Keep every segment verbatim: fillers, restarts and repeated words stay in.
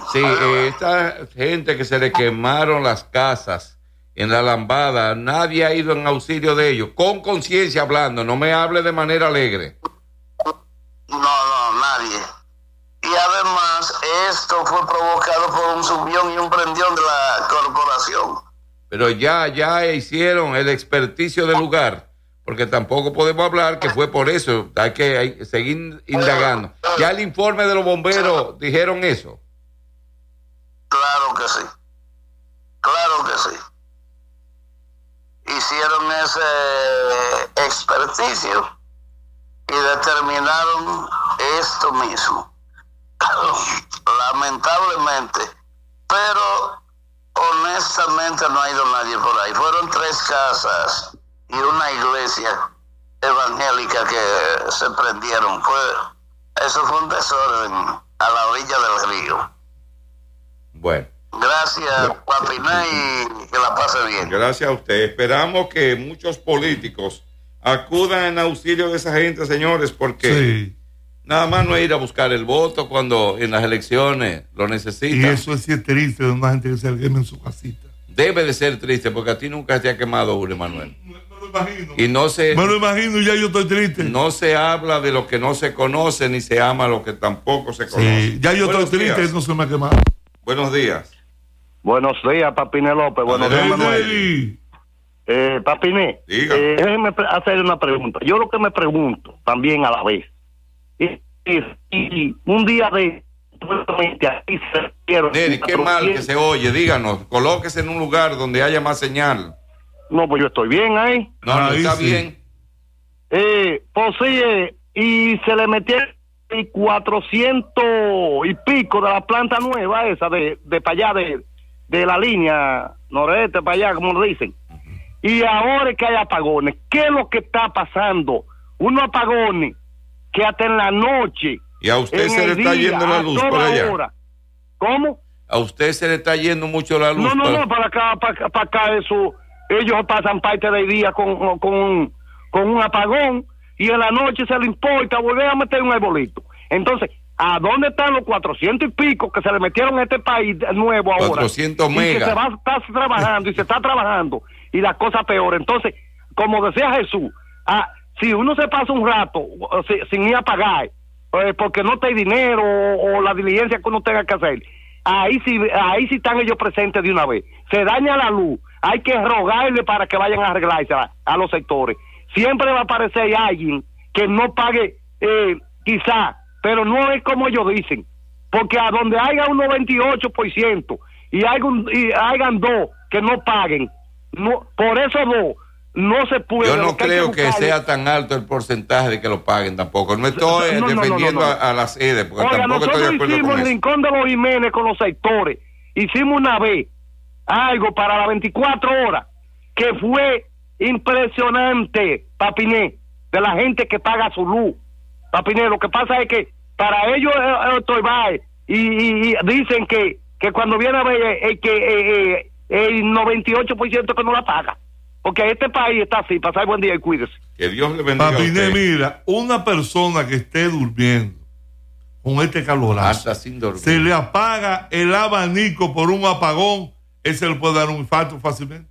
Sí, eh, esta gente que se le quemaron las casas en la Lambada, nadie ha ido en auxilio de ellos, con conciencia hablando, no me hable de manera alegre. No, no, nadie. Y además, esto fue provocado por un subión y un prendión de la corporación. Pero ya, ya hicieron el experticio del lugar, porque tampoco podemos hablar que fue por eso, hay que hay, seguir indagando. Ya el informe de los bomberos dijeron eso. Claro que sí, claro que sí. Hicieron ese experticio y determinaron esto mismo. Lamentablemente, pero honestamente no ha ido nadie por ahí. Fueron tres casas y una iglesia evangélica que se prendieron. Fue, eso fue un desorden a la orilla del río. Bueno. Gracias, Papiné, y que la pase bien. Gracias a usted. Esperamos que muchos políticos acudan en auxilio de esa gente, señores, porque sí. Nada más no es ir a buscar el voto cuando en las elecciones lo necesitan. Y eso es, sí es triste de una gente que se queme en su casita. Debe de ser triste, porque a ti nunca te ha quemado uno, Manuel. Me, me lo imagino. Y no se, me lo imagino y ya yo estoy triste. No se habla de lo que no se conoce, ni se ama lo que tampoco se conoce. Sí, ya yo Buenos estoy triste días. y no se me ha quemado. Buenos días. Buenos días, Papiné López. Buenos días, Manuel. Eh, Papiné, eh, déjeme hacer una pregunta. Yo lo que me pregunto también a la vez es, es y un día de Neri, qué mal que se oye, díganos, colóquese en un lugar donde haya más señal. No, pues yo estoy bien ahí. No, no, ahí está sí. bien. Eh, pues sí, eh, y se le metieron cuatrocientos y pico de la planta nueva esa de, de para allá, de, de la línea noreste para allá, como lo dicen. Y ahora es que hay apagones. ¿Qué es lo que está pasando? Unos apagones que hasta en la noche. Y a usted se le está yendo la luz por allá. Hora. ¿Cómo? A usted se le está yendo mucho la luz. No, no, para... no, para acá, para, para acá eso. Ellos pasan parte del día con, con, con un apagón y en la noche se le importa volver a meter un arbolito. Entonces, ¿a dónde están los cuatrocientos y pico que se le metieron a este país nuevo ahora? cuatrocientos megas. Y que se va a estar trabajando y se está trabajando y las cosas peor. Entonces, como decía Jesús, ah, si uno se pasa un rato si, sin ir a pagar, eh, porque no hay dinero o, o la diligencia que uno tenga que hacer, ahí sí, ahí sí están ellos presentes de una vez. Se daña la luz, hay que rogarle para que vayan a arreglarse a, a los sectores. Siempre va a aparecer alguien que no pague, eh, quizá, pero no es como ellos dicen, porque a donde haya un noventa y ocho por ciento y, hay un, y hayan dos que no paguen, no, por eso no, no se puede. Yo no que creo que, que sea tan alto el porcentaje de que lo paguen tampoco. No estoy no, no, defendiendo no, no, no. A, a las sedes, porque Oiga, tampoco estoy de acuerdo con eso. Nosotros hicimos el Rincón de los Jiménez con los sectores, hicimos una vez algo para las veinticuatro horas que fue impresionante, Papiné, de la gente que paga su luz. Papiné, lo que pasa es que para ellos estoy eh, y, y, y dicen que, que cuando viene a ver eh, que eh, eh, el noventa y ocho por ciento que no la paga, porque este país está así. Pasar buen día y cuídese. Que Dios le bendiga. Papiné, mira, una persona que esté durmiendo con este calorazo, se le apaga el abanico por un apagón, ese le puede dar un infarto fácilmente.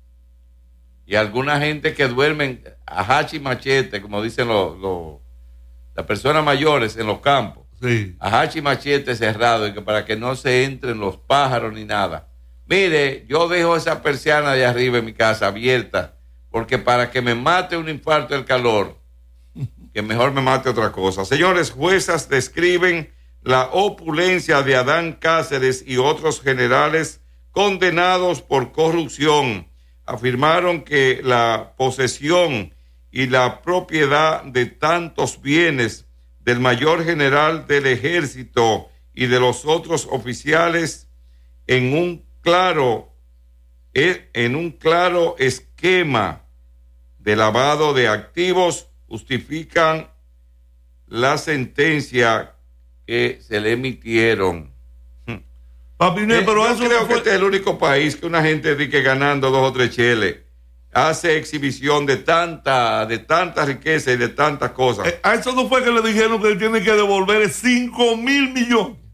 Y alguna gente que duermen a hacha y machete, como dicen los, los las personas mayores en los campos, sí. A hacha y machete cerrado, y que para que no se entren los pájaros ni nada. Mire, yo dejo esa persiana de arriba en mi casa abierta, porque para que me mate un infarto del calor, que mejor me mate otra cosa. Señores, juezas describen la opulencia de Adán Cáceres y otros generales condenados por corrupción. Afirmaron que la posesión y la propiedad de tantos bienes del mayor general del ejército y de los otros oficiales en un claro en un claro esquema de lavado de activos justifican la sentencia que se le emitieron. Papiné, pero eh, eso yo creo no fue... que este es el único país que una gente dice ganando dos o tres cheles hace exhibición de tanta de tanta riqueza y de tantas cosas. Eh, a eso no fue que le dijeron que él tiene que devolver cinco mil millones.